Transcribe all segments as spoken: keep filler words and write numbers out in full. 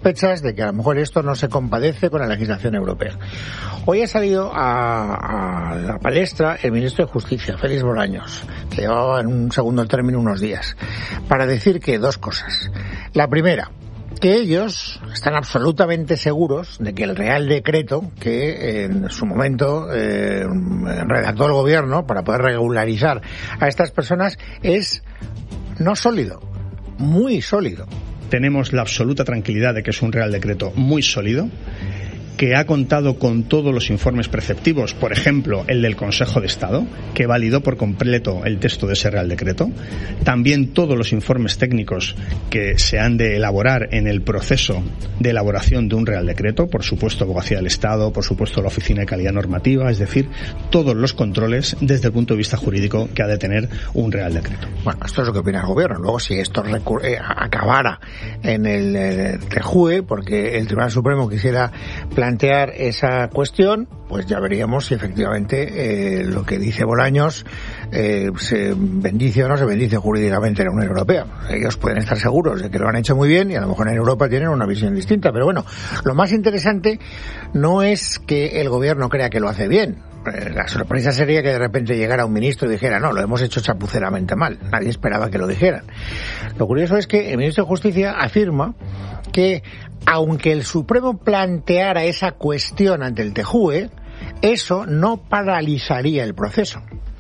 sospechas de que a lo mejor esto no se compadece con la legislación europea. Hoy ha salido a, a la palestra el ministro de Justicia, Félix Bolaños, que llevaba en un segundo término unos días, para decir que dos cosas. La primera, que ellos están absolutamente seguros de que el Real Decreto que en su momento eh, redactó el gobierno para poder regularizar a estas personas es no sólido, muy sólido. Tenemos la absoluta tranquilidad de que es un Real Decreto muy sólido, que ha contado con todos los informes preceptivos, por ejemplo, el del Consejo de Estado, que validó por completo el texto de ese Real Decreto. También todos los informes técnicos que se han de elaborar en el proceso de elaboración de un Real Decreto, por supuesto, Abogacía del Estado, por supuesto, la Oficina de Calidad Normativa, es decir, todos los controles desde el punto de vista jurídico que ha de tener un Real Decreto. Bueno, esto es lo que opina el Gobierno. Luego, si esto recu- eh, acabara en el eh, T J U E, porque el Tribunal Supremo quisiera plantear esa cuestión, pues ya veríamos si efectivamente eh, lo que dice Bolaños eh, se bendice o no se bendice jurídicamente en la Unión Europea. Ellos pueden estar seguros de que lo han hecho muy bien y a lo mejor en Europa tienen una visión distinta, pero bueno, lo más interesante no es que el Gobierno crea que lo hace bien. La sorpresa sería que de repente llegara un ministro y dijera, no, lo hemos hecho chapuceramente mal. Nadie esperaba que lo dijeran. Lo curioso es que el ministro de Justicia afirma que, aunque el Supremo planteara esa cuestión ante el T J U E, eso no paralizaría el proceso.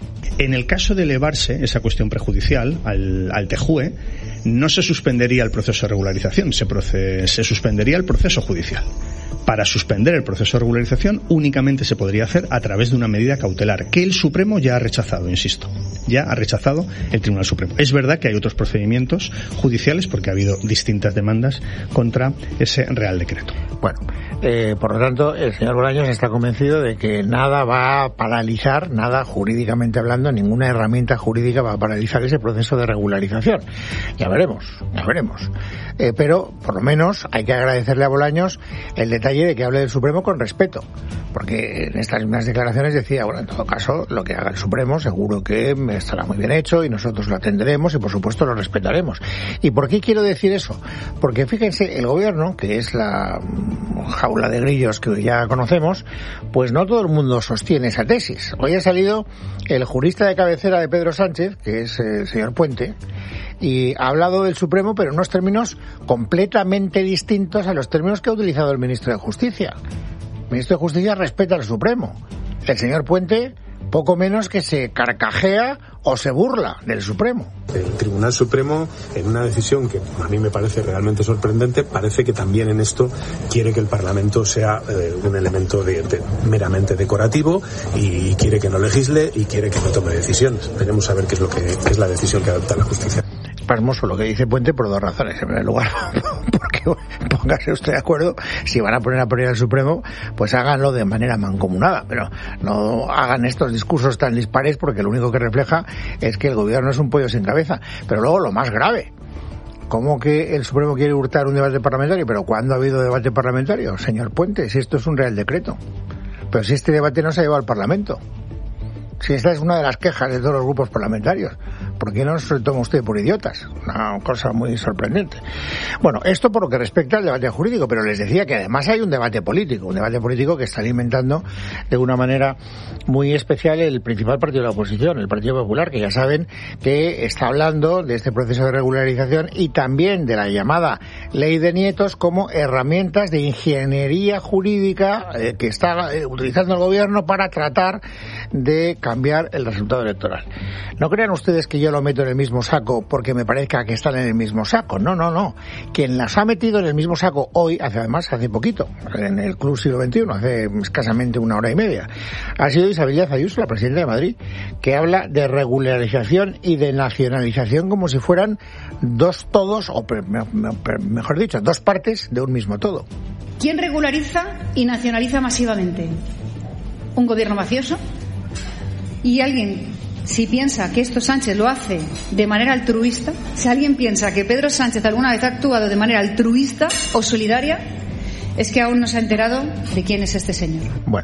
En el caso de elevarse esa cuestión prejudicial al, al T J U E, no se suspendería el proceso de regularización, se, proce- se suspendería el proceso judicial. Para suspender el proceso de regularización únicamente se podría hacer a través de una medida cautelar, que el Supremo ya ha rechazado, insisto. Ya ha rechazado el Tribunal Supremo. Es verdad que hay otros procedimientos judiciales porque ha habido distintas demandas contra ese Real Decreto. Bueno, eh, por lo tanto, el señor Bolaños está convencido de que nada va a paralizar, nada jurídicamente hablando, ninguna herramienta jurídica va a paralizar ese proceso de regularización. Ya veremos, ya veremos. Eh, pero, por lo menos, hay que agradecerle a Bolaños el detalle de que hable del Supremo con respeto, porque en estas mismas declaraciones decía, bueno, en todo caso, lo que haga el Supremo seguro que estará muy bien hecho y nosotros lo atenderemos y por supuesto lo respetaremos. ¿Y por qué quiero decir eso? Porque fíjense, el Gobierno, que es la jaula de grillos que ya conocemos, pues no todo el mundo sostiene esa tesis. Hoy ha salido el jurista de cabecera de Pedro Sánchez, que es el señor Puente, y ha hablado del Supremo, pero en unos términos completamente distintos a los términos que ha utilizado el ministro de Justicia. El ministro de Justicia respeta al Supremo. El señor Puente, poco menos que se carcajea o se burla del Supremo. El Tribunal Supremo, en una decisión que a mí me parece realmente sorprendente, parece que también en esto quiere que el Parlamento sea eh, un elemento de, de, meramente decorativo y quiere que no legisle y quiere que no tome decisiones. Veremos a ver qué es lo que qué es la decisión que adopta la justicia. Pasmoso lo que dice Puente por dos razones. En primer lugar, porque póngase usted de acuerdo, si van a poner a poner al Supremo, pues háganlo de manera mancomunada, pero no hagan estos discursos tan dispares porque lo único que refleja es que el Gobierno es un pollo sin cabeza. Pero luego lo más grave, ¿cómo que el Supremo quiere hurtar un debate parlamentario? ¿Pero cuándo ha habido debate parlamentario, señor Puente? Si esto es un Real Decreto. Pero si este debate no se ha llevado al Parlamento. Si esta es una de las quejas de todos los grupos parlamentarios. ¿Por qué no se toma usted por idiotas? Una cosa muy sorprendente. Bueno, esto por lo que respecta al debate jurídico, pero les decía que además hay un debate político, un debate político que está alimentando de una manera muy especial el principal partido de la oposición, el Partido Popular, que ya saben que está hablando de este proceso de regularización y también de la llamada Ley de Nietos como herramientas de ingeniería jurídica eh, que está eh, utilizando el Gobierno para tratar de cambiar el resultado electoral. No crean ustedes que yo lo meto en el mismo saco porque me parezca que están en el mismo saco. No, no, no. Quien las ha metido en el mismo saco hoy, hace además hace poquito, en el Club Siglo veintiuno, hace escasamente una hora y media, ha sido Isabel Díaz Ayuso, la presidenta de Madrid, que habla de regularización y de nacionalización como si fueran dos todos, o mejor dicho, dos partes de un mismo todo. ¿Quién regulariza y nacionaliza masivamente? ¿Un gobierno mafioso? Y alguien, si piensa que esto Sánchez lo hace de manera altruista, si alguien piensa que Pedro Sánchez alguna vez ha actuado de manera altruista o solidaria, es que aún no se ha enterado de quién es este señor. Bueno,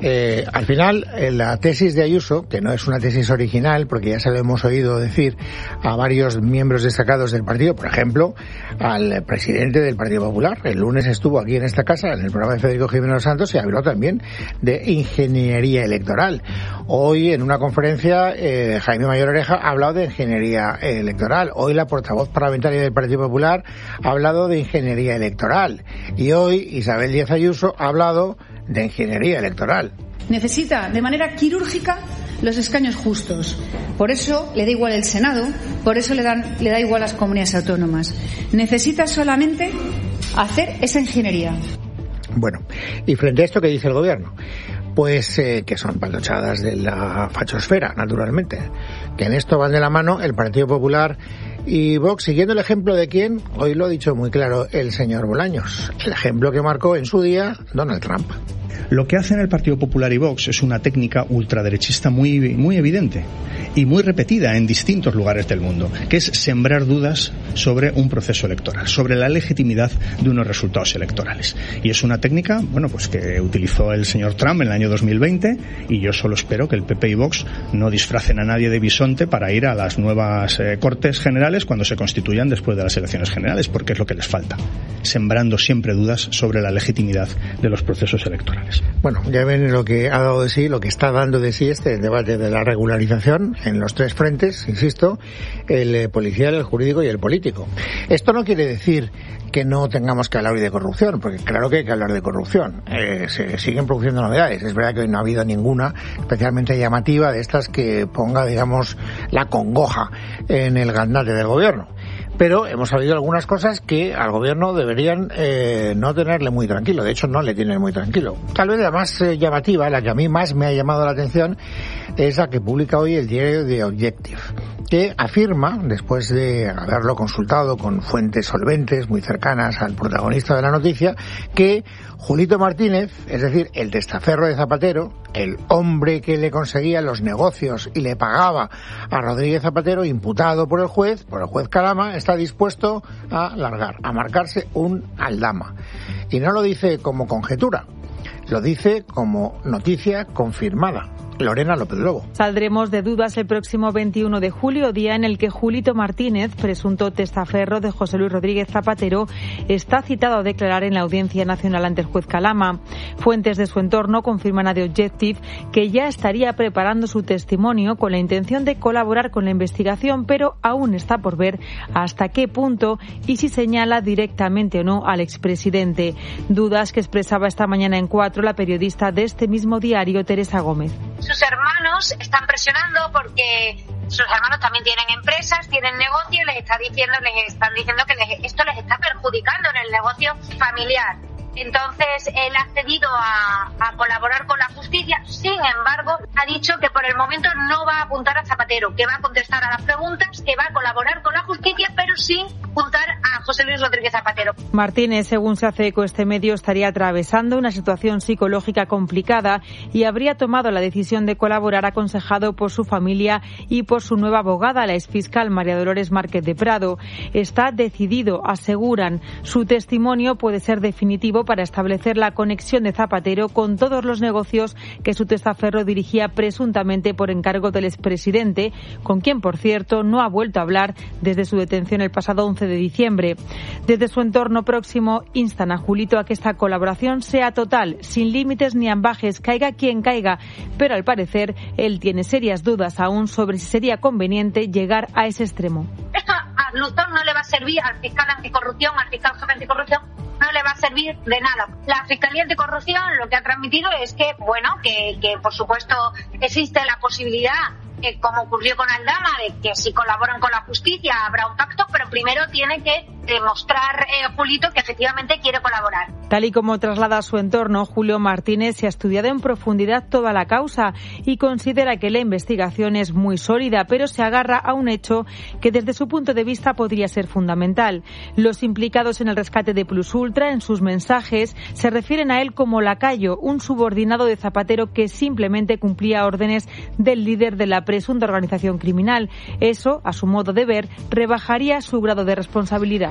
Eh, al final, eh, la tesis de Ayuso, que no es una tesis original, porque ya se lo hemos oído decir a varios miembros destacados del partido, por ejemplo, al presidente del Partido Popular. El lunes estuvo aquí en esta casa, en el programa de Federico Jiménez Santos, y habló también de ingeniería electoral. Hoy, en una conferencia, eh, Jaime Mayor Oreja ha hablado de ingeniería electoral. Hoy la portavoz parlamentaria del Partido Popular ha hablado de ingeniería electoral. Y hoy Isabel Díaz Ayuso ha hablado de ingeniería electoral. Necesita de manera quirúrgica los escaños justos. Por eso le da igual el Senado, por eso le, dan, le da igual las comunidades autónomas. Necesita solamente hacer esa ingeniería. Bueno, y frente a esto, ¿qué dice el gobierno? Pues eh, que son palochadas de la fachosfera, naturalmente. Que en esto van de la mano el Partido Popular y Vox, siguiendo el ejemplo de quién, hoy lo ha dicho muy claro el señor Bolaños, el ejemplo que marcó en su día Donald Trump. Lo que hacen el Partido Popular y Vox es una técnica ultraderechista muy, muy evidente y muy repetida en distintos lugares del mundo, que es sembrar dudas sobre un proceso electoral, sobre la legitimidad de unos resultados electorales. Y es una técnica, bueno, pues que utilizó el señor Trump en el año dos mil veinte, y yo solo espero que el P P y Vox no disfracen a nadie de bisonte para ir a las nuevas eh, Cortes Generales cuando se constituyan después de las elecciones generales, porque es lo que les falta, sembrando siempre dudas sobre la legitimidad de los procesos electorales. Bueno, ya ven lo que ha dado de sí, lo que está dando de sí este debate de la regularización en los tres frentes, insisto, el eh, policial, el jurídico y el político. Esto no quiere decir que no tengamos que hablar hoy de corrupción, porque claro que hay que hablar de corrupción. Eh, se siguen produciendo novedades. Es verdad que hoy no ha habido ninguna especialmente llamativa de estas que ponga, digamos, la congoja en el gandate del gobierno. Pero hemos sabido algunas cosas que al gobierno deberían eh, no tenerle muy tranquilo. De hecho, no le tienen muy tranquilo. Tal vez la más eh, llamativa, la que a mí más me ha llamado la atención, es la que publica hoy el diario The Objective, que afirma, después de haberlo consultado con fuentes solventes muy cercanas al protagonista de la noticia, que Julito Martínez, es decir, el testaferro de Zapatero, el hombre que le conseguía los negocios y le pagaba a Rodríguez Zapatero, imputado por el juez, por el juez Calama, está dispuesto a largar, a marcarse un aldama. Y no lo dice como conjetura, lo dice como noticia confirmada. Lorena López Lobo. Saldremos de dudas el próximo veintiuno de julio, día en el que Julito Martínez, presunto testaferro de José Luis Rodríguez Zapatero, está citado a declarar en la Audiencia Nacional ante el juez Calama. Fuentes de su entorno confirman a The Objective que ya estaría preparando su testimonio con la intención de colaborar con la investigación, pero aún está por ver hasta qué punto y si señala directamente o no al expresidente. Dudas que expresaba esta mañana en Cuatro la periodista de este mismo diario, Teresa Gómez. Sus hermanos están presionando porque sus hermanos también tienen empresas, tienen negocios, les está diciendo, les están diciendo que les, esto les está perjudicando en el negocio familiar. Entonces, él ha cedido a, a colaborar con la justicia. Sin embargo, ha dicho que por el momento no va a apuntar a Zapatero, que va a contestar a las preguntas, que va a colaborar con la justicia, pero sin apuntar a José Luis Rodríguez Zapatero. Martínez, según se hace eco este medio, estaría atravesando una situación psicológica complicada y habría tomado la decisión de colaborar aconsejado por su familia y por su nueva abogada, la exfiscal María Dolores Márquez de Prado. Está decidido, aseguran. Su testimonio puede ser definitivo para establecer la conexión de Zapatero con todos los negocios que su testaferro dirigía presuntamente por encargo del expresidente, con quien, por cierto, no ha vuelto a hablar desde su detención el pasado once de diciembre. Desde su entorno próximo instan a Julito a que esta colaboración sea total, sin límites ni ambajes, caiga quien caiga, pero al parecer él tiene serias dudas aún sobre si sería conveniente llegar a ese extremo. Esto a Luzón no le va a servir, al fiscal anticorrupción, al fiscal jefe anticorrupción, no le va a servir de nada. La Fiscalía Anticorrupción lo que ha transmitido es que, bueno, que, que por supuesto existe la posibilidad, que como ocurrió con Aldama, de que si colaboran con la justicia habrá un pacto, pero primero tiene que demostrar eh, Julito que efectivamente quiere colaborar. Tal y como traslada a su entorno, Julio Martínez se ha estudiado en profundidad toda la causa y considera que la investigación es muy sólida, pero se agarra a un hecho que desde su punto de vista podría ser fundamental. Los implicados en el rescate de Plus Ultra, en sus mensajes, se refieren a él como lacayo, un subordinado de Zapatero que simplemente cumplía órdenes del líder de la presunta organización criminal. Eso, a su modo de ver, rebajaría su grado de responsabilidad.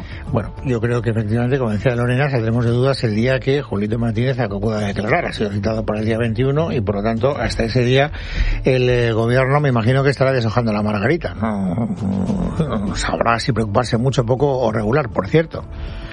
Bueno, yo creo que efectivamente, como decía Lorena, saldremos de dudas el día que Julito Martínez acuda a declarar. Ha sido citado para el día veintiuno y, por lo tanto, hasta ese día el eh, gobierno me imagino que estará deshojando la margarita. No, no sabrá si preocuparse mucho, poco o regular, por cierto.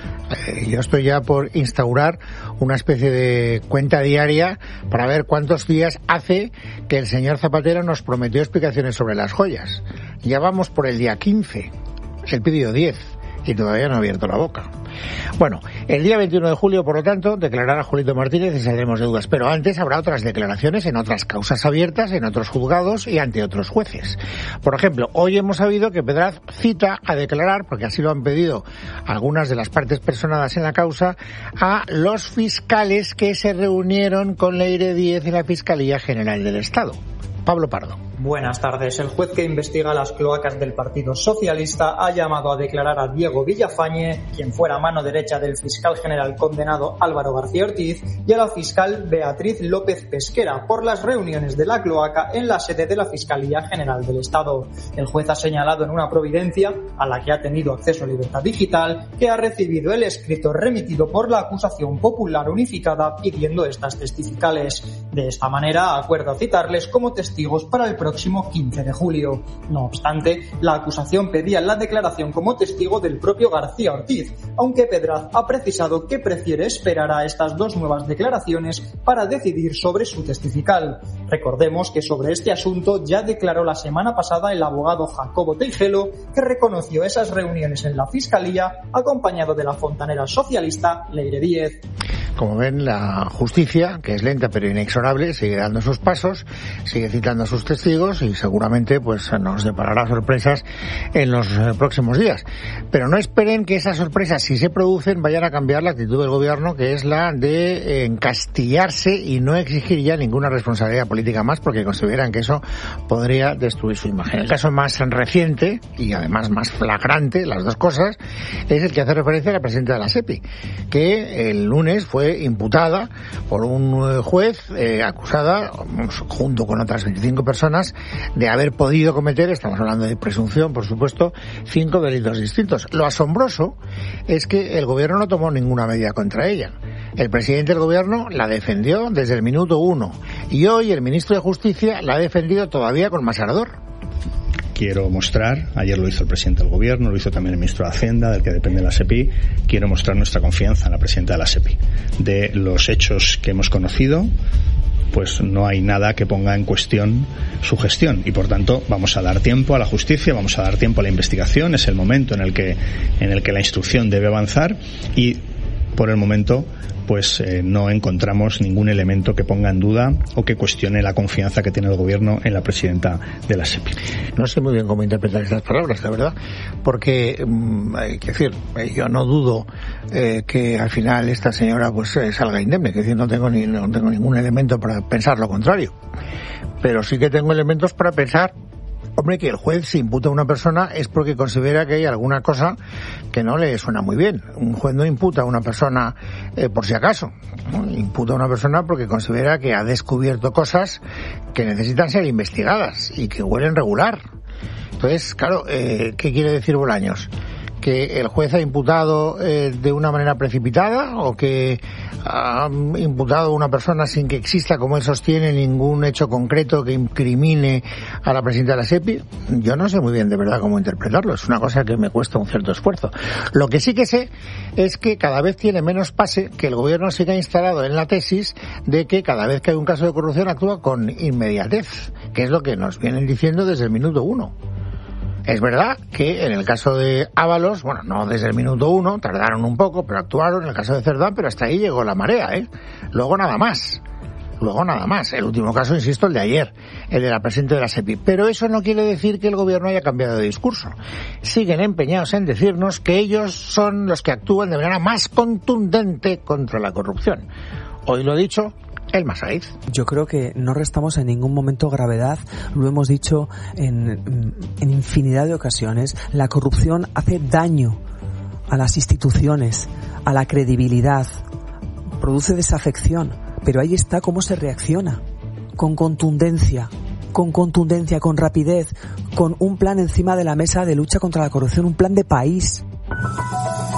Yo estoy ya por instaurar una especie de cuenta diaria para ver cuántos días hace que el señor Zapatero nos prometió explicaciones sobre las joyas. Ya vamos por el día quince. Él pidió diez y todavía no ha abierto la boca. Bueno, el día veintiuno de julio, por lo tanto, declarará Julito Martínez y saldremos de dudas. Pero antes habrá otras declaraciones en otras causas abiertas, en otros juzgados y ante otros jueces. Por ejemplo, hoy hemos sabido que Pedraz cita a declarar, porque así lo han pedido algunas de las partes personadas en la causa, a los fiscales que se reunieron con Leire Díez en la Fiscalía General del Estado. Pablo Pardo. Buenas tardes. El juez que investiga las cloacas del Partido Socialista ha llamado a declarar a Diego Villafañe, quien fuera mano derecha del fiscal general condenado Álvaro García Ortiz, y a la fiscal Beatriz López Pesquera por las reuniones de la cloaca en la sede de la Fiscalía General del Estado. El juez ha señalado en una providencia, a la que ha tenido acceso a Libertad Digital, que ha recibido el escrito remitido por la acusación popular unificada pidiendo estas testificales. De esta manera, acuerda citarles como testigos para el próximo quince de julio. No obstante, la acusación pedía la declaración como testigo del propio García Ortiz, aunque Pedraz ha precisado que prefiere esperar a estas dos nuevas declaraciones para decidir sobre su testifical. Recordemos que sobre este asunto ya declaró la semana pasada el abogado Jacobo Teijelo, que reconoció esas reuniones en la Fiscalía acompañado de la fontanera socialista Leire Díez. Como ven, la justicia, que es lenta pero inexorable, sigue dando sus pasos, sigue citando a sus testigos y seguramente pues nos deparará sorpresas en los próximos días. Pero no esperen que esas sorpresas, si se producen, vayan a cambiar la actitud del gobierno, que es la de encastillarse y no exigir ya ninguna responsabilidad política más, porque consideran que eso podría destruir su imagen. El caso más reciente y además más flagrante, las dos cosas, es el que hace referencia a la presidenta de la SEPI, que el lunes fue imputada por un juez, eh, acusada, junto con otras veinticinco personas, de haber podido cometer, estamos hablando de presunción, por supuesto, cinco delitos distintos. Lo asombroso es que el gobierno no tomó ninguna medida contra ella. El presidente del gobierno la defendió desde el minuto uno y hoy el ministro de Justicia la ha defendido todavía con más ardor. Quiero mostrar, ayer lo hizo el presidente del gobierno, lo hizo también el ministro de Hacienda, del que depende la SEPI, quiero mostrar nuestra confianza en la presidenta de la SEPI. De los hechos que hemos conocido, pues no hay nada que ponga en cuestión su gestión y por tanto vamos a dar tiempo a la justicia, vamos a dar tiempo a la investigación, es el momento en el que en el que la instrucción debe avanzar y por el momento pues eh, no encontramos ningún elemento que ponga en duda o que cuestione la confianza que tiene el gobierno en la presidenta de la SEPI. No sé muy bien cómo interpretar estas palabras, la verdad, porque mmm, hay que decir, yo no dudo eh, que al final esta señora pues eh, salga indemne, que decir, no tengo ni no tengo ningún elemento para pensar lo contrario, pero sí que tengo elementos para pensar, hombre, que el juez, si imputa a una persona es porque considera que hay alguna cosa que no le suena muy bien. Un juez no imputa a una persona eh, por si acaso, ¿no? Imputa a una persona porque considera que ha descubierto cosas que necesitan ser investigadas y que huelen regular. Entonces, claro, eh, ¿qué quiere decir Bolaños? ¿Que el juez ha imputado eh, de una manera precipitada o que ha imputado a una persona sin que exista, como él sostiene, ningún hecho concreto que incrimine a la presidenta de la SEPI? Yo no sé muy bien de verdad cómo interpretarlo, es una cosa que me cuesta un cierto esfuerzo. Lo que sí que sé es que cada vez tiene menos pase que el gobierno siga instalado en la tesis de que cada vez que hay un caso de corrupción actúa con inmediatez, que es lo que nos vienen diciendo desde el minuto uno. Es verdad que en el caso de Ábalos, bueno, no desde el minuto uno, tardaron un poco, pero actuaron. En el caso de Cerdán, pero hasta ahí llegó la marea, ¿eh? Luego nada más. Luego nada más. El último caso, insisto, el de ayer, el de la presidenta de la SEPI. Pero eso no quiere decir que el gobierno haya cambiado de discurso. Siguen empeñados en decirnos que ellos son los que actúan de manera más contundente contra la corrupción. Hoy lo he dicho, el Masaiz. Yo creo que no restamos en ningún momento gravedad, lo hemos dicho en, en infinidad de ocasiones, la corrupción hace daño a las instituciones, a la credibilidad, produce desafección, pero ahí está cómo se reacciona, con contundencia, con contundencia, con rapidez, con un plan encima de la mesa de lucha contra la corrupción, un plan de país.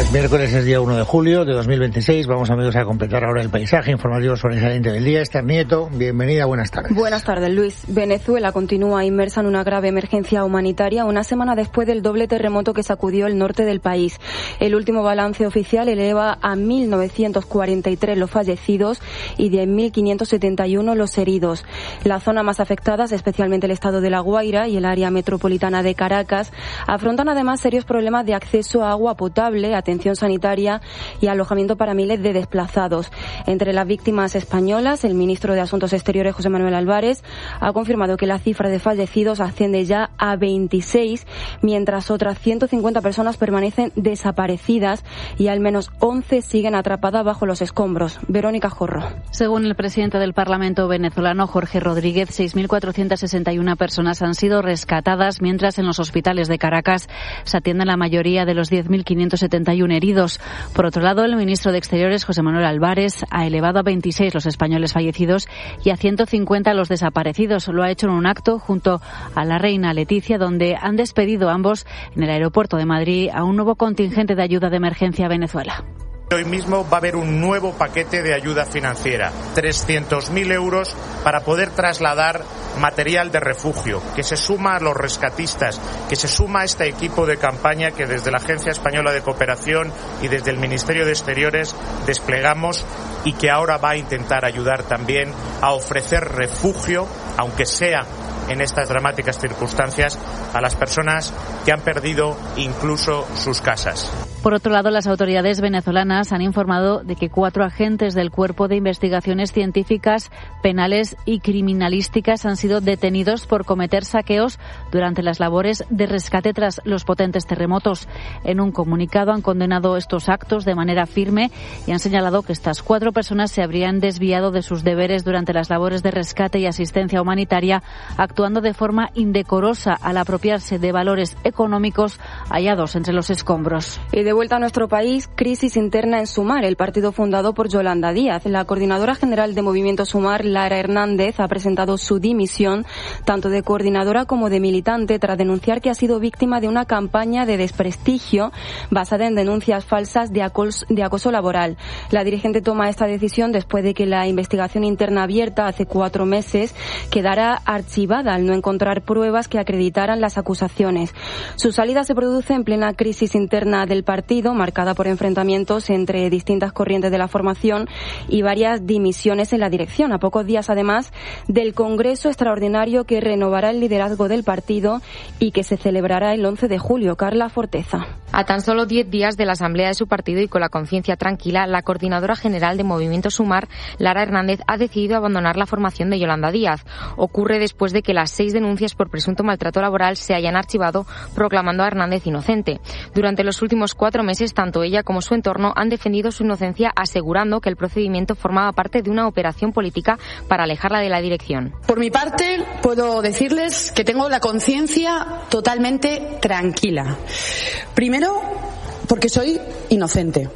Miércoles es día uno de julio de dos mil veintiséis. Vamos, amigos, a completar ahora el paisaje informativo sobresaliente del día. Esther Nieto, bienvenida, buenas tardes. Buenas tardes, Luis. Venezuela continúa inmersa en una grave emergencia humanitaria una semana después del doble terremoto que sacudió el norte del país. El último balance oficial eleva a mil novecientos cuarenta y tres los fallecidos y diez mil quinientos setenta y uno los heridos. La zona más afectada, especialmente el estado de La Guaira y el área metropolitana de Caracas, afrontan además serios problemas de acceso a agua potable, atención sanitaria y alojamiento para miles de desplazados. Entre las víctimas españolas, el ministro de Asuntos Exteriores, José Manuel Álvarez, ha confirmado que la cifra de fallecidos asciende ya a veintiséis, mientras otras ciento cincuenta personas permanecen desaparecidas y al menos once siguen atrapadas bajo los escombros. Verónica Jorro. Según el presidente del Parlamento venezolano, Jorge Rodríguez, seis mil cuatrocientas sesenta y una personas han sido rescatadas, mientras en los hospitales de Caracas se atienden la mayoría de los diez mil quinientos setenta y uno heridos. Por otro lado, el ministro de Exteriores, José Manuel Álvarez, ha elevado a veintiséis los españoles fallecidos y a ciento cincuenta los desaparecidos. Lo ha hecho en un acto junto a la reina Leticia, donde han despedido ambos en el aeropuerto de Madrid a un nuevo contingente de ayuda de emergencia a Venezuela. Hoy mismo va a haber un nuevo paquete de ayuda financiera, trescientos mil euros para poder trasladar material de refugio, que se suma a los rescatistas, que se suma a este equipo de campaña que desde la Agencia Española de Cooperación y desde el Ministerio de Exteriores desplegamos y que ahora va a intentar ayudar también a ofrecer refugio, aunque sea en estas dramáticas circunstancias, a las personas que han perdido incluso sus casas. Por otro lado, las autoridades venezolanas han informado de que cuatro agentes del Cuerpo de Investigaciones Científicas, Penales y Criminalísticas han sido detenidos por cometer saqueos durante las labores de rescate tras los potentes terremotos. En un comunicado han condenado estos actos de manera firme y han señalado que estas cuatro personas se habrían desviado de sus deberes durante las labores de rescate y asistencia humanitaria, actuando de forma indecorosa al apropiarse de valores económicos hallados entre los escombros. Y de vuelta a nuestro país, crisis interna en Sumar, el partido fundado por Yolanda Díaz. La coordinadora general de Movimiento Sumar, Lara Hernández, ha presentado su dimisión, tanto de coordinadora como de militante, tras denunciar que ha sido víctima de una campaña de desprestigio basada en denuncias falsas de acoso, de acoso laboral. La dirigente toma esta decisión después de que la investigación interna abierta hace cuatro meses quedara archivada al no encontrar pruebas que acreditaran las acusaciones. Su salida se produce en plena crisis interna del partido, marcada por enfrentamientos entre distintas corrientes de la formación y varias dimisiones en la dirección, a pocos días además del Congreso Extraordinario que renovará el liderazgo del partido y que se celebrará el once de julio. Carla Forteza. A tan solo diez días de la asamblea de su partido y con la conciencia tranquila, la coordinadora general de Movimiento Sumar, Lara Hernández, ha decidido abandonar la formación de Yolanda Díaz. Ocurre después de que las seis denuncias por presunto maltrato laboral se hayan archivado, proclamando a Hernández inocente. Durante los últimos cuatro meses, tanto ella como su entorno han defendido su inocencia, asegurando que el procedimiento formaba parte de una operación política para alejarla de la dirección. Por mi parte, puedo decirles que tengo la conciencia totalmente tranquila. Primero, porque soy inocente.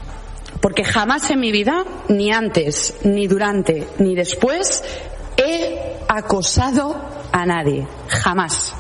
Porque jamás en mi vida, ni antes, ni durante, ni después, he acosado a nadie. Jamás.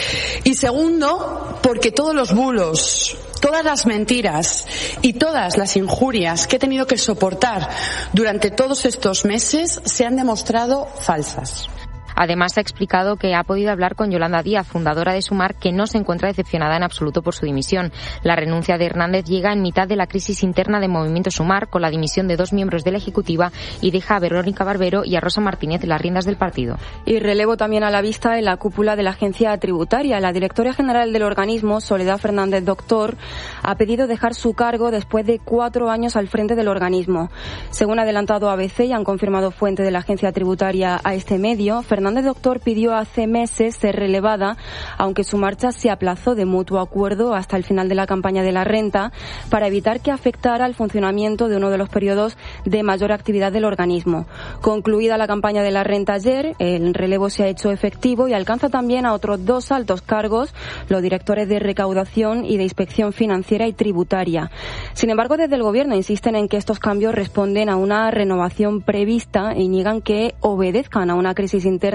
Y segundo, porque todos los bulos, todas las mentiras y todas las injurias que he tenido que soportar durante todos estos meses se han demostrado falsas. Además, ha explicado que ha podido hablar con Yolanda Díaz, fundadora de Sumar, que no se encuentra decepcionada en absoluto por su dimisión. La renuncia de Hernández llega en mitad de la crisis interna de Movimiento Sumar, con la dimisión de dos miembros de la Ejecutiva, y deja a Verónica Barbero y a Rosa Martínez las riendas del partido. Y relevo también a la vista en la cúpula de la agencia tributaria. La directora general del organismo, Soledad Fernández Doctor, ha pedido dejar su cargo después de cuatro años al frente del organismo. Según ha adelantado A B C y han confirmado fuentes de la agencia tributaria a este medio, Fernández Doctor pidió hace meses ser relevada, aunque su marcha se aplazó de mutuo acuerdo hasta el final de la campaña de la renta, para evitar que afectara al funcionamiento de uno de los periodos de mayor actividad del organismo. Concluida la campaña de la renta ayer, el relevo se ha hecho efectivo y alcanza también a otros dos altos cargos, los directores de recaudación y de inspección financiera y tributaria. Sin embargo, desde el Gobierno insisten en que estos cambios responden a una renovación prevista y niegan que obedezcan a una crisis interna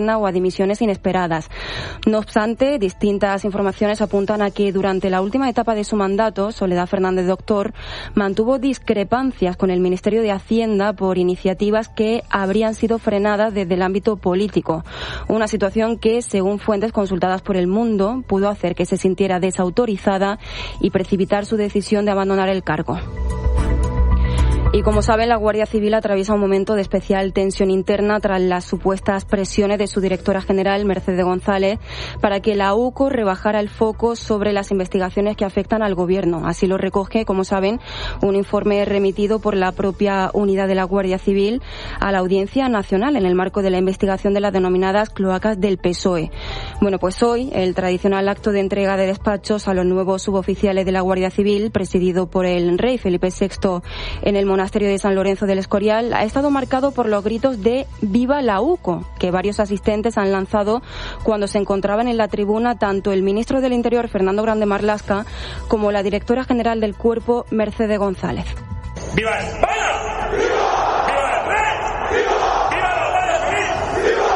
interna o a dimisiones inesperadas. No obstante, distintas informaciones apuntan a que durante la última etapa de su mandato, Soledad Fernández Doctor mantuvo discrepancias con el Ministerio de Hacienda por iniciativas que habrían sido frenadas desde el ámbito político. Una situación que, según fuentes consultadas por El Mundo, pudo hacer que se sintiera desautorizada y precipitar su decisión de abandonar el cargo. Y como saben, la Guardia Civil atraviesa un momento de especial tensión interna tras las supuestas presiones de su directora general, Mercedes González, para que la U C O rebajara el foco sobre las investigaciones que afectan al Gobierno. Así lo recoge, como saben, un informe remitido por la propia unidad de la Guardia Civil a la Audiencia Nacional en el marco de la investigación de las denominadas cloacas del P S O E. Bueno, pues hoy el tradicional acto de entrega de despachos a los nuevos suboficiales de la Guardia Civil, presidido por el rey Felipe sexto en el monasterio de San Lorenzo del Escorial, ha estado marcado por los gritos de ¡Viva la U C O!, que varios asistentes han lanzado cuando se encontraban en la tribuna tanto el ministro del Interior, Fernando Grande Marlaska, como la directora general del Cuerpo, Mercedes González. ¡Viva España! ¡Viva! ¡Viva el rey! ¡Viva! ¡Viva la Guardia Civil! ¡Viva!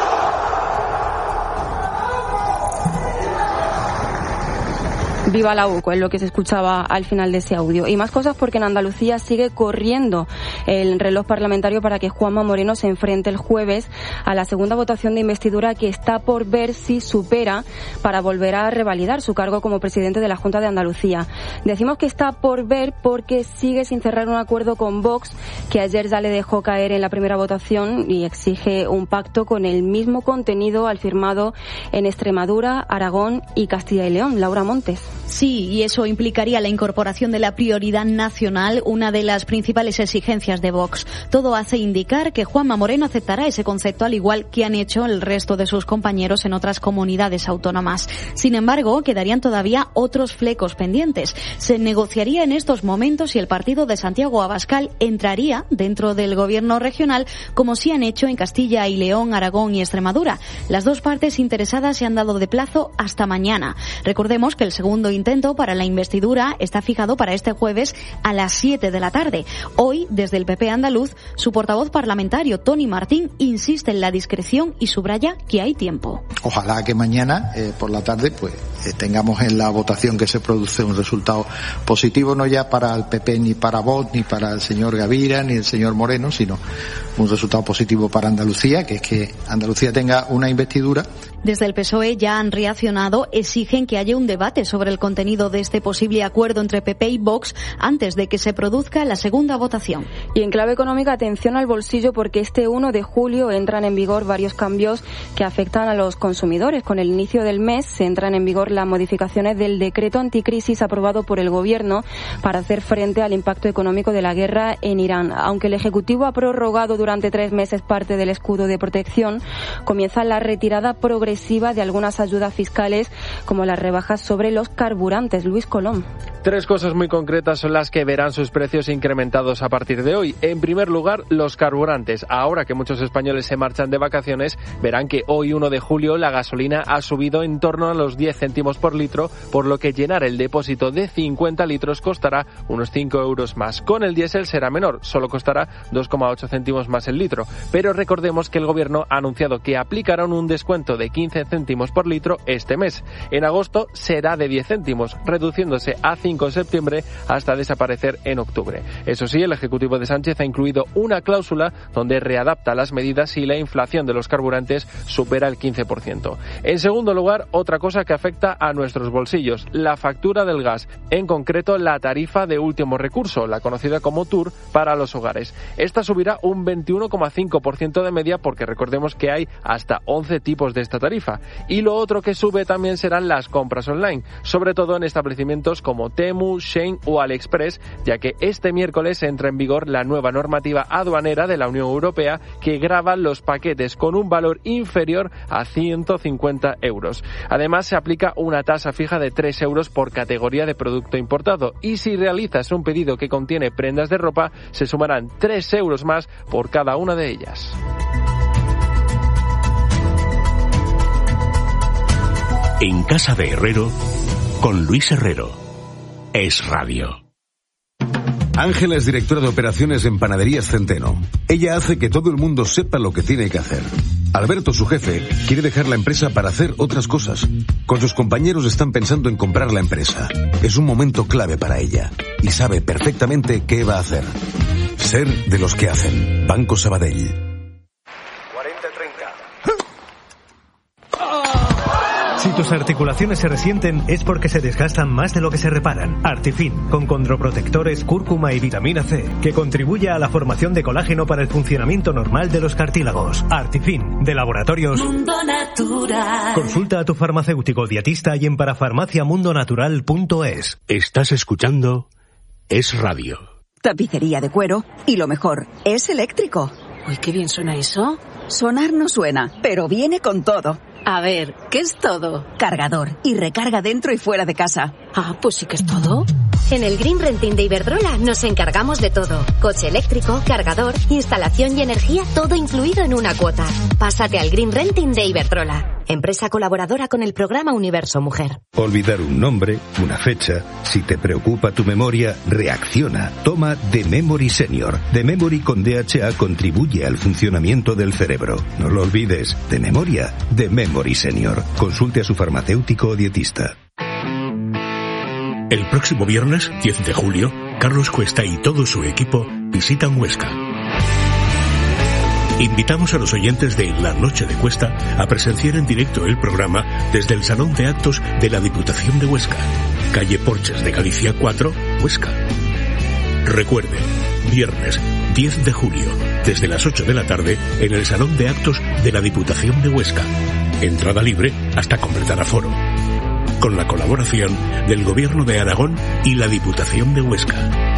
Viva la U C O, es lo que se escuchaba al final de ese audio. Y más cosas porque en Andalucía sigue corriendo el reloj parlamentario para que Juanma Moreno se enfrente el jueves a la segunda votación de investidura que está por ver si supera para volver a revalidar su cargo como presidente de la Junta de Andalucía. Decimos que está por ver porque sigue sin cerrar un acuerdo con Vox, que ayer ya le dejó caer en la primera votación y exige un pacto con el mismo contenido al firmado en Extremadura, Aragón y Castilla y León. Laura Montes. Sí, y eso implicaría la incorporación de la prioridad nacional, una de las principales exigencias de Vox. Todo hace indicar que Juanma Moreno aceptará ese concepto, al igual que han hecho el resto de sus compañeros en otras comunidades autónomas. Sin embargo, quedarían todavía otros flecos pendientes. Se negociaría en estos momentos si el partido de Santiago Abascal entraría dentro del gobierno regional, como sí han hecho en Castilla y León, Aragón y Extremadura. Las dos partes interesadas se han dado de plazo hasta mañana. Recordemos que el segundo intento para la investidura está fijado para este jueves a las siete de la tarde. Hoy, desde el P P andaluz, su portavoz parlamentario, Toni Martín, insiste en la discreción y subraya que hay tiempo. Ojalá que mañana, eh, por la tarde, pues eh, tengamos en la votación que se produce un resultado positivo, no ya para el P P, ni para Vox, ni para el señor Gavira, ni el señor Moreno, sino un resultado positivo para Andalucía, que es que Andalucía tenga una investidura. Desde el P S O E ya han reaccionado, exigen que haya un debate sobre el contenido de este posible acuerdo entre P P y Vox antes de que se produzca la segunda votación. Y en clave económica, atención al bolsillo, porque este uno de julio entran en vigor varios cambios que afectan a los consumidores. Con el inicio del mes se entran en vigor las modificaciones del decreto anticrisis aprobado por el Gobierno para hacer frente al impacto económico de la guerra en Irán. Aunque el Ejecutivo ha prorrogado durante tres meses parte del escudo de protección, comienza la retirada progresiva de algunas ayudas fiscales, como las rebajas sobre los carburantes. Luis Colón. Tres cosas muy concretas son las que verán sus precios incrementados a partir de hoy. En primer lugar, los carburantes. Ahora que muchos españoles se marchan de vacaciones, verán que hoy, uno de julio, la gasolina ha subido en torno a los diez céntimos por litro, por lo que llenar el depósito de cincuenta litros costará unos cinco euros más. Con el diésel será menor, solo costará dos coma ocho céntimos más el litro. Pero recordemos que el Gobierno ha anunciado que aplicarán un descuento de quince céntimos por litro este mes. En agosto será de diez céntimos, reduciéndose a cinco en septiembre hasta desaparecer en octubre. Eso sí, el Ejecutivo de Sánchez ha incluido una cláusula donde readapta las medidas si la inflación de los carburantes supera el quince por ciento. En segundo lugar, otra cosa que afecta a nuestros bolsillos, la factura del gas, en concreto la tarifa de último recurso, la conocida como T U R, para los hogares. Esta subirá un veintiuno coma cinco por ciento de media, porque recordemos que hay hasta once tipos de esta tarifa. Y lo otro que sube también serán las compras online, sobre todo en establecimientos como Temu, Shein o AliExpress, ya que este miércoles entra en vigor la nueva normativa aduanera de la Unión Europea que grava los paquetes con un valor inferior a ciento cincuenta euros. Además, se aplica una tasa fija de tres euros por categoría de producto importado, y si realizas un pedido que contiene prendas de ropa, se sumarán tres euros más por cada una de ellas. En Casa de Herrero, con Luis Herrero. Es Radio. Ángela es directora de operaciones en Panaderías Centeno. Ella hace que todo el mundo sepa lo que tiene que hacer. Alberto, su jefe, quiere dejar la empresa para hacer otras cosas. Con sus compañeros están pensando en comprar la empresa. Es un momento clave para ella y sabe perfectamente qué va a hacer. Ser de los que hacen. Banco Sabadell. Si tus articulaciones se resienten es porque se desgastan más de lo que se reparan. Artifin, con condroprotectores, cúrcuma y vitamina C, que contribuye a la formación de colágeno para el funcionamiento normal de los cartílagos. Artifin, de Laboratorios Mundo Natural. Consulta a tu farmacéutico dietista y en parafarmacia mundo natural punto es. Estás escuchando Es Radio. Tapicería de cuero y lo mejor, es eléctrico. Uy, qué bien suena eso. Sonar no suena, pero viene con todo. A ver, ¿qué es todo? Cargador y recarga dentro y fuera de casa. Ah, pues sí que es todo. En el Green Renting de Iberdrola nos encargamos de todo. Coche eléctrico, cargador, instalación y energía, todo incluido en una cuota. Pásate al Green Renting de Iberdrola, empresa colaboradora con el programa Universo Mujer. Olvidar un nombre, una fecha. Si te preocupa tu memoria, reacciona. Toma The Memory Senior. The Memory con D H A contribuye al funcionamiento del cerebro. No lo olvides. De memoria, The Memory Senior. Consulte a su farmacéutico o dietista. El próximo viernes, diez de julio, Carlos Cuesta y todo su equipo visitan Huesca. Invitamos a los oyentes de La Noche de Cuesta a presenciar en directo el programa desde el Salón de Actos de la Diputación de Huesca, calle Porches de Galicia cuatro, Huesca. Recuerde, viernes diez de julio, desde las ocho de la tarde, en el Salón de Actos de la Diputación de Huesca. Entrada libre hasta completar aforo. Con la colaboración del Gobierno de Aragón y la Diputación de Huesca.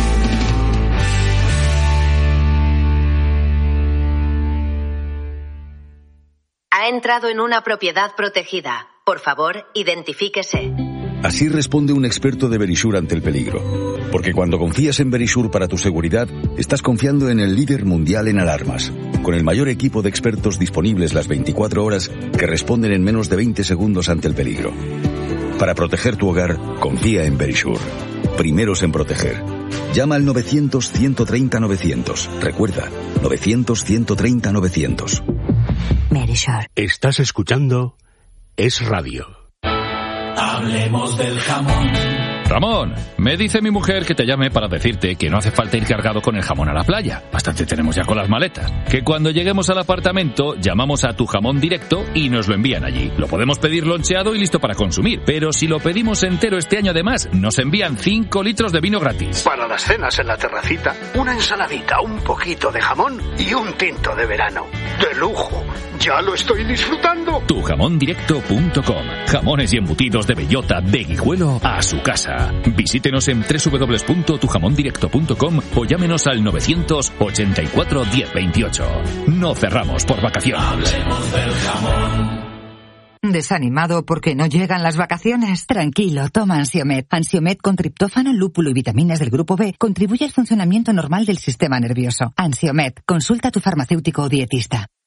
Ha entrado en una propiedad protegida. Por favor, identifíquese. Así responde un experto de Verisure ante el peligro. Porque cuando confías en Verisure para tu seguridad, estás confiando en el líder mundial en alarmas. Con el mayor equipo de expertos disponibles las veinticuatro horas que responden en menos de veinte segundos ante el peligro. Para proteger tu hogar, confía en Verisure. Primeros en proteger. Llama al novecientos, ciento treinta, novecientos. Recuerda, novecientos, ciento treinta, novecientos. Verisure. Estás escuchando Es Radio. Hablemos del jamón. Ramón, me dice mi mujer que te llame para decirte que no hace falta ir cargado con el jamón a la playa. Bastante tenemos ya con las maletas. Que cuando lleguemos al apartamento, llamamos a Tu Jamón Directo y nos lo envían allí. Lo podemos pedir loncheado y listo para consumir. Pero si lo pedimos entero este año además, nos envían cinco litros de vino gratis. Para las cenas en la terracita, una ensaladita, un poquito de jamón y un tinto de verano. ¡De lujo! ¡Ya lo estoy disfrutando! tu jamón directo punto com. Jamones y embutidos de bellota de Guijuelo a su casa. Visítenos en doble u doble u doble u punto tu jamón directo punto com o llámenos al novecientos ochenta y cuatro diez veintiocho. No cerramos por vacaciones. Hablemos del jamón. ¿Desanimado porque no llegan las vacaciones? Tranquilo, toma Ansiomed. Ansiomed con triptófano, lúpulo y vitaminas del grupo B contribuye al funcionamiento normal del sistema nervioso. Ansiomed, consulta a tu farmacéutico o dietista.